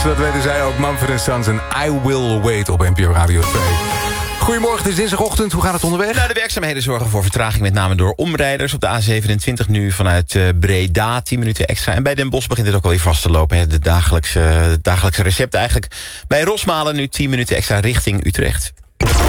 Dat weten zij ook. Mumford & Sons en I Will Wait op NPO Radio 2. Goedemorgen, het is dinsdagochtend. Hoe gaat het onderweg? Nou, de werkzaamheden zorgen voor vertraging, met name door omrijders. Op de A27 nu vanuit Breda, 10 minuten extra. En bij Den Bosch begint het ook alweer vast te lopen. Het dagelijkse recept eigenlijk. Bij Rosmalen nu 10 minuten extra richting Utrecht.